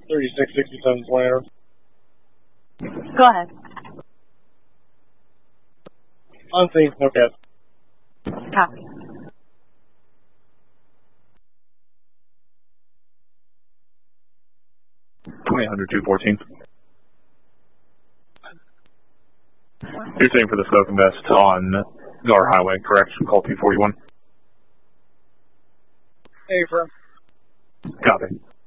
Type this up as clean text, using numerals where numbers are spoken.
3667 planner. Go ahead. Unseen, no cat. Copy. $2,800-214. You're saying for the smoke and vest on Gar Highway, correct? Call 241. Hey, firm. Copy.